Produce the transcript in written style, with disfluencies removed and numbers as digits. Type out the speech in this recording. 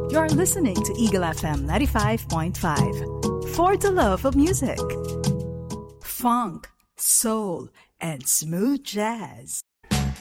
You're listening to Eagle FM 95.5. For the love of music. Funk, soul, and smooth jazz.